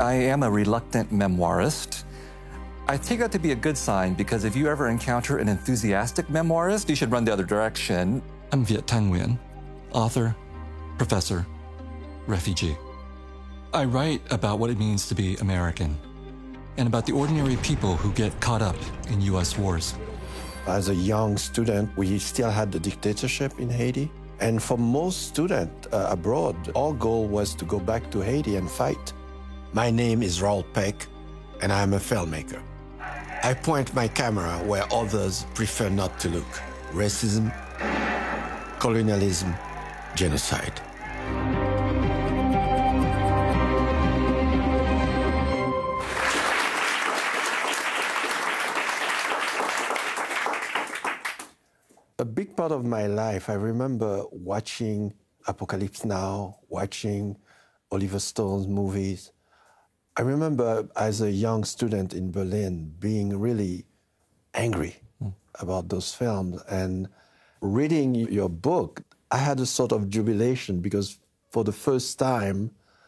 I am a reluctant memoirist. I take that to be a good sign because if you ever encounter an enthusiastic memoirist, you should run the other direction. I'm Viet Thanh Nguyen, author, professor, refugee. I write about what it means to be American and about the ordinary people who get caught up in U.S. wars. As a young student, we still had the dictatorship in Haiti. And for most students abroad, our goal was to go back to Haiti and fight. My name is Raoul Peck, and I'm a filmmaker. I point my camera where others prefer not to look. Racism, colonialism, genocide. A big part of my life, I remember watching Apocalypse Now, watching Oliver Stone's movies. I remember as a young student in Berlin being really angry about those films. And reading your book, I had a sort of jubilation because for the first time,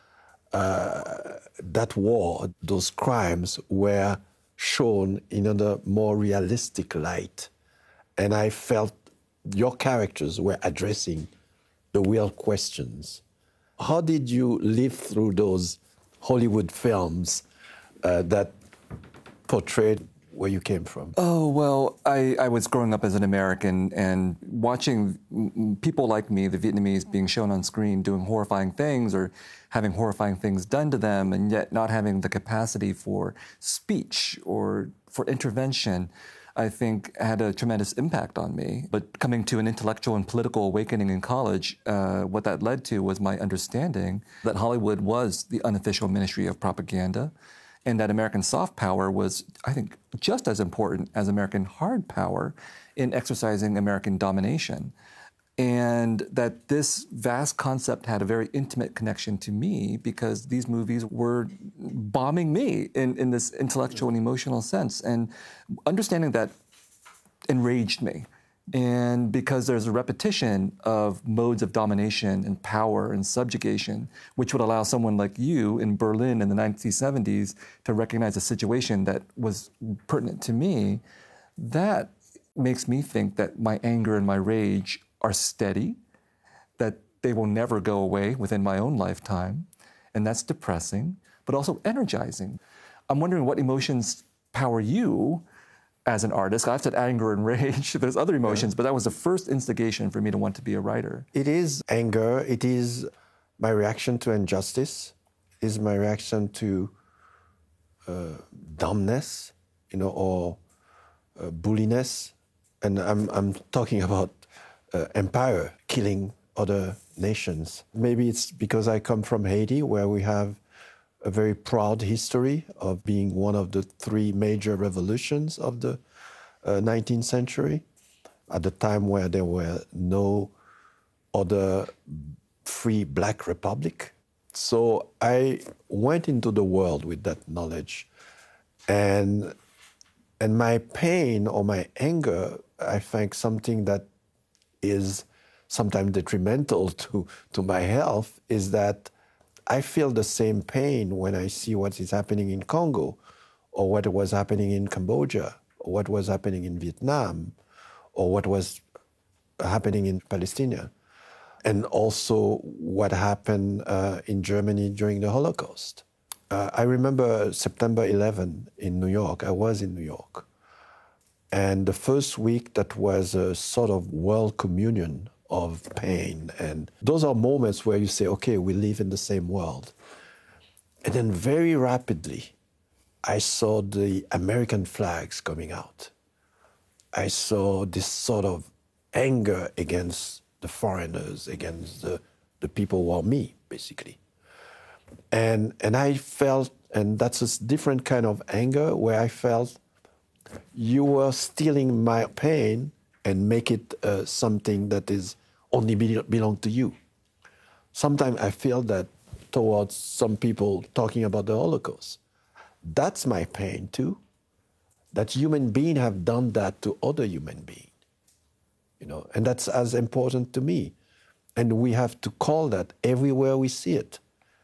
that war, those crimes were shown in a more realistic light. And I felt your characters were addressing the real questions. How did you live through those Hollywood films that portrayed where you came from? Oh, well, I was growing up as an American and watching people like me, the Vietnamese, being shown on screen doing horrifying things or having horrifying things done to them, and yet not having the capacity for speech or for intervention, I think had a tremendous impact on me. But coming to an intellectual and political awakening in college, what that led to was my understanding that Hollywood was the unofficial ministry of propaganda, and that American soft power was, I think, just as important as American hard power in exercising American domination. And that this vast concept had a very intimate connection to me because these movies were bombing me in this intellectual and emotional sense. And understanding that enraged me. And because there's a repetition of modes of domination and power and subjugation, which would allow someone like you in Berlin in the 1970s to recognize a situation that was pertinent to me, that makes me think that my anger and my rage are steady, that they will never go away within my own lifetime, and that's depressing, but also energizing. I'm wondering what emotions power you as an artist. I've said anger and rage. There's other emotions, but that was the first instigation for me to want to be a writer. It is anger. It is my reaction to injustice. It is my reaction to dumbness, or bulliness. And I'm talking about empire killing other nations. Maybe it's because I come from Haiti, where we have a very proud history of being one of the three major revolutions of the 19th century, at the time where there were no other free black republic. So I went into the world with that knowledge. And my pain or my anger, I think something that is sometimes detrimental to my health, is that I feel the same pain when I see what is happening in Congo, or what was happening in Cambodia, or what was happening in Vietnam, or what was happening in Palestine, and also what happened in Germany during the Holocaust. I remember September 11 in New York. I was in New York. And the first week, that was a sort of world communion of pain. And those are moments where you say, okay, we live in the same world. And then very rapidly, I saw the American flags coming out. I saw this sort of anger against the foreigners, against the people who are me, basically. And I felt, and that's a different kind of anger, where I felt you were stealing my pain and make it something that is only belong to you. Sometimes I feel that towards some people talking about the Holocaust. That's my pain too. That human beings have done that to other human beings. And that's as important to me. And we have to call that everywhere we see it.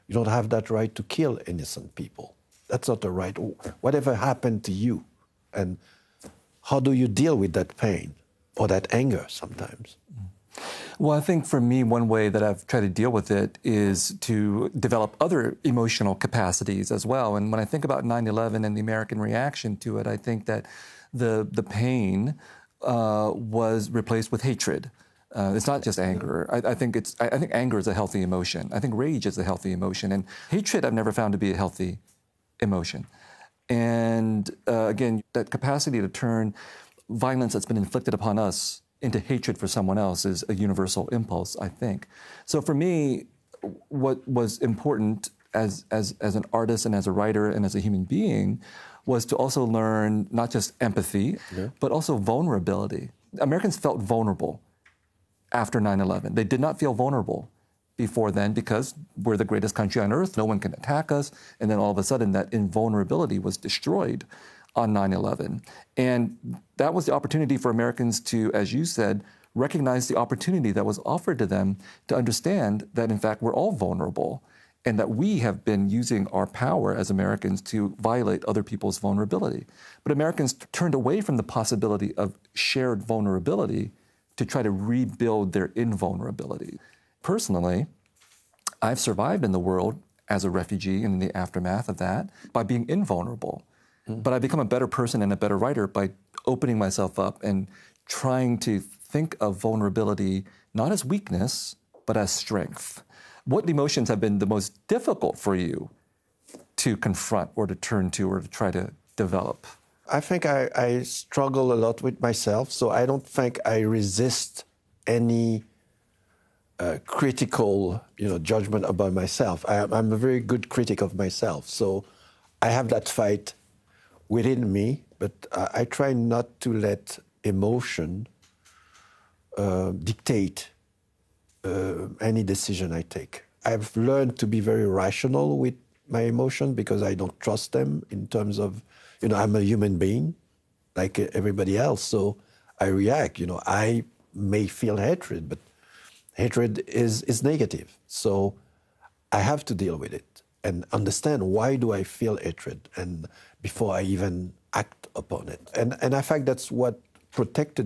You don't have that right to kill innocent people. That's not the right. Whatever happened to you, and how do you deal with that pain or that anger sometimes? Well, I think for me, one way that I've tried to deal with it is to develop other emotional capacities as well. And when I think about 9/11 and the American reaction to it, I think that the pain was replaced with hatred. It's not just anger. I think anger is a healthy emotion. I think rage is a healthy emotion, and hatred I've never found to be a healthy emotion. And again, that capacity to turn violence that's been inflicted upon us into hatred for someone else is a universal impulse, I think. So for me, what was important as an artist and as a writer and as a human being was to also learn not just empathy, but also vulnerability. Americans felt vulnerable after 9/11. They did not feel vulnerable before then because we're the greatest country on earth, no one can attack us, and then all of a sudden that invulnerability was destroyed on 9/11. And that was the opportunity for Americans to, as you said, recognize the opportunity that was offered to them to understand that in fact we're all vulnerable and that we have been using our power as Americans to violate other people's vulnerability. But Americans turned away from the possibility of shared vulnerability to try to rebuild their invulnerability. Personally, I've survived in the world as a refugee and in the aftermath of that by being invulnerable. But I become a better person and a better writer by opening myself up and trying to think of vulnerability not as weakness, but as strength. What emotions have been the most difficult for you to confront or to turn to or to try to develop? I think I struggle a lot with myself, so I don't think I resist any critical, judgment about myself. I'm a very good critic of myself, so I have that fight within me, but I try not to let emotion dictate any decision I take. I've learned to be very rational with my emotion because I don't trust them in terms of, I'm a human being like everybody else, so I react. I may feel hatred, but hatred is negative. So I have to deal with it and understand why do I feel hatred and before I even act upon it. And I think that's what protected